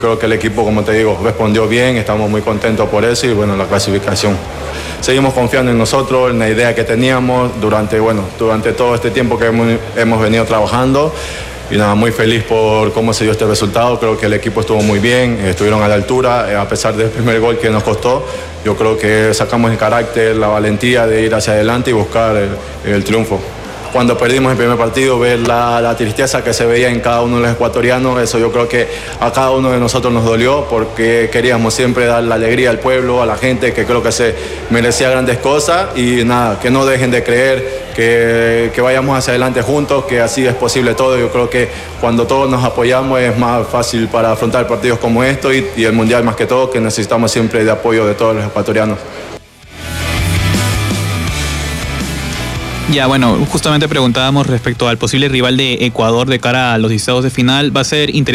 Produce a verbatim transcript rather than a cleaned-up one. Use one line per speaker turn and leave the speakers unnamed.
Creo que el equipo, como te digo, respondió bien, estamos muy contentos por eso y bueno, la clasificación. Seguimos confiando en nosotros, en la idea que teníamos durante, bueno, durante todo este tiempo que hemos, hemos venido trabajando. Y nada, muy feliz por cómo se dio este resultado. Creo que el equipo estuvo muy bien, estuvieron a la altura, a pesar del primer gol que nos costó. Yo creo que sacamos el carácter, la valentía de ir hacia adelante y buscar el, el triunfo. Cuando perdimos el primer partido, ver la, la tristeza que se veía en cada uno de los ecuatorianos, eso yo creo que a cada uno de nosotros nos dolió porque queríamos siempre dar la alegría al pueblo, a la gente, que creo que se merecía grandes cosas y nada, que no dejen de creer, que, que vayamos hacia adelante juntos, que así es posible todo. Yo creo que cuando todos nos apoyamos es más fácil para afrontar partidos como estos y, y el Mundial más que todo, que necesitamos siempre de apoyo de todos los ecuatorianos.
Ya, bueno, justamente preguntábamos respecto al posible rival de Ecuador de cara a los dictados de final. Va a ser interesante.